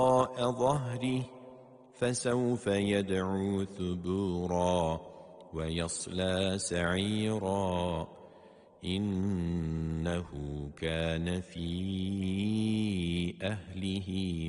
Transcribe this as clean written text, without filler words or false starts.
ظهره فسوف يدعو ثبورا ويصلى سعيرا إنه كان في أهله